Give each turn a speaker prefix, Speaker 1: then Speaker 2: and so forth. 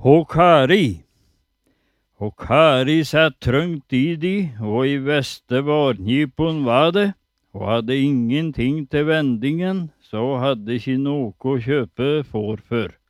Speaker 1: Og Kari satt trøngt i de, og i veste varnjipon var det, og hadde ingenting til vendingen, så hadde ikke noe å kjøpe får før.